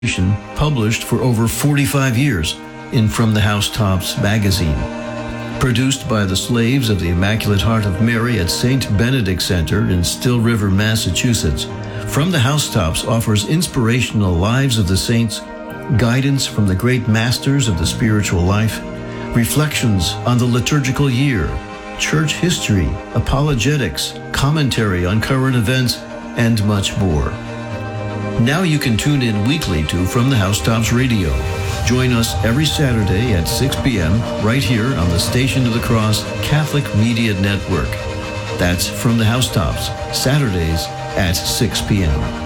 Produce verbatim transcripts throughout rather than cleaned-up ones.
published for over forty-five years in From the Housetops magazine. Produced by the slaves of the Immaculate Heart of Mary at Saint Benedict Center in Still River, Massachusetts, From the Housetops offers inspirational lives of the saints, guidance from the great masters of the spiritual life, reflections on the liturgical year, church history, apologetics, commentary on current events, and much more. Now you can tune in weekly to From the Housetops Radio. Join us every Saturday at six p.m. right here on the Station of the Cross Catholic Media Network. That's From the Housetops, Saturdays at six p.m.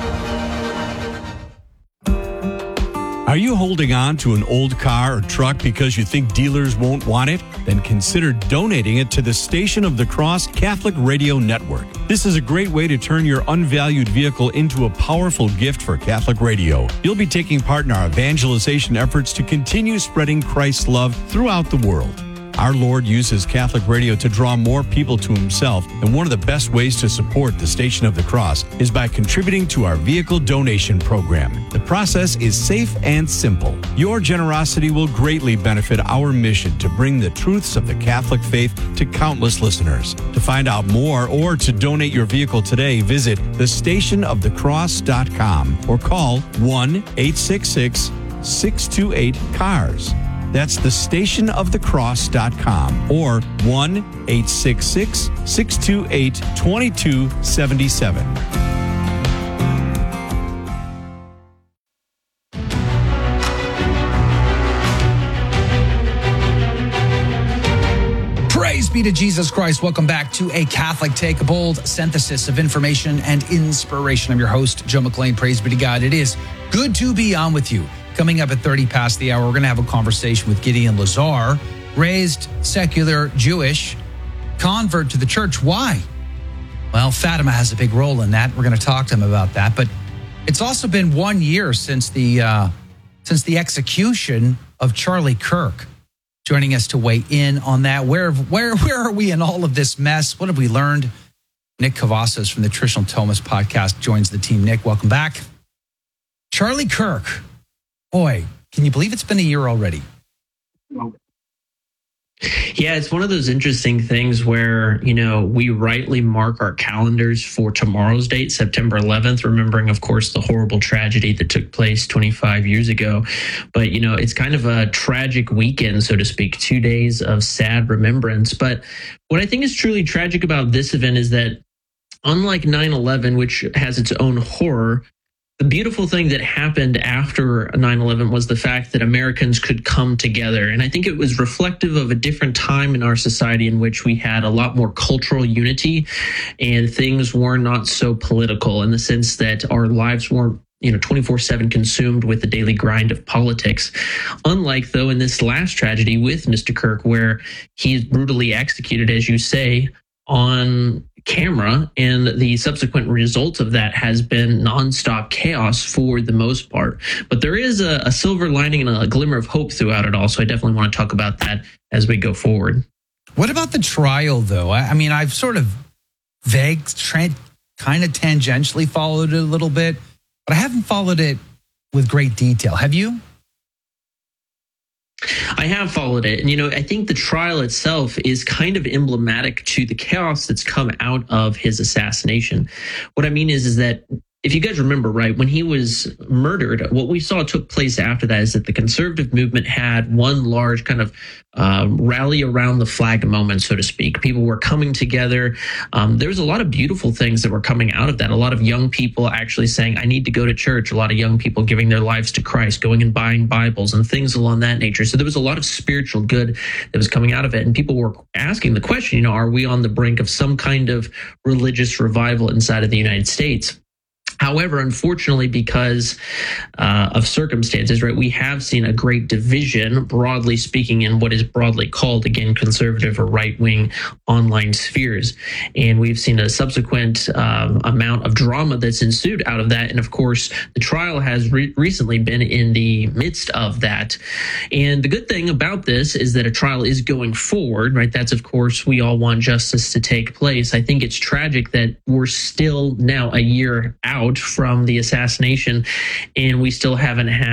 Are you holding on to an old car or truck because you think dealers won't want it? Then consider donating it to the Station of the Cross Catholic Radio Network. This is a great way to turn your unvalued vehicle into a powerful gift for Catholic radio. You'll be taking part in our evangelization efforts to continue spreading Christ's love throughout the world. Our Lord uses Catholic radio to draw more people to himself, and one of the best ways to support the Station of the Cross is by contributing to our vehicle donation program. The process is safe and simple. Your generosity will greatly benefit our mission to bring the truths of the Catholic faith to countless listeners. To find out more or to donate your vehicle today, visit the station of the cross dot com or call one eight six six, six two eight, C A R S. That's the station of the cross dot com or one eight six six, six two eight, two two seven seven. Praise be to Jesus Christ. Welcome back to A Catholic Take, a bold synthesis of information and inspiration. I'm your host, Joe McLean. Praise be to God. It is good to be on with you. Coming up at thirty past the hour, we're going to have a conversation with Gideon Lazar, raised secular Jewish, convert to the church. Why? Well, Fatima has a big role in that. We're going to talk to him about that. But it's also been one year since the uh, since the execution of Charlie Kirk. Joining us to weigh in on that. Where where where are we in all of this mess? What have we learned? Nick Cavazos from the Traditional Thomas podcast joins the team. Nick, welcome back. Charlie Kirk. Boy, can you believe it's been a year already? Yeah, it's one of those interesting things where, you know, we rightly mark our calendars for tomorrow's date, September eleventh, remembering, of course, the horrible tragedy that took place twenty-five years ago. But, you know, it's kind of a tragic weekend, so to speak, two days of sad remembrance. But what I think is truly tragic about this event is that, unlike nine eleven, which has its own horror, the beautiful thing that happened after nine eleven was the fact that Americans could come together. And I think it was reflective of a different time in our society in which we had a lot more cultural unity and things were not so political, in the sense that our lives weren't, you know, twenty-four seven consumed with the daily grind of politics. Unlike, though, in this last tragedy with Mister Kirk, where he is brutally executed, as you say, on camera, and the subsequent result of that has been nonstop chaos for the most part. But there is a, a silver lining and a glimmer of hope throughout it all, so I definitely want to talk about that as we go forward. What about the trial, though? I, I mean, I've sort of vague, tra- kind of tangentially followed it a little bit, but I haven't followed it with great detail. Have you? I have followed it. And, you know, I think the trial itself is kind of emblematic to the chaos that's come out of his assassination. What I mean is, is that if you guys remember, right, when he was murdered, what we saw took place after that is that the conservative movement had one large kind of uh, rally around the flag moment, so to speak. People were coming together. Um, there was a lot of beautiful things that were coming out of that. A lot of young people actually saying, I need to go to church. A lot of young people giving their lives to Christ, going and buying Bibles and things along that nature. So there was a lot of spiritual good that was coming out of it. And people were asking the question, you know, are we on the brink of some kind of religious revival inside of the United States? However, unfortunately, because uh, of circumstances, right, we have seen a great division, broadly speaking, in what is broadly called, again, conservative or right-wing online spheres. And we've seen a subsequent um, amount of drama that's ensued out of that. And of course, the trial has re- recently been in the midst of that. And the good thing about this is that a trial is going forward, right? That's, of course, we all want justice to take place. I think it's tragic that we're still now a year out out from the assassination, and we still haven't had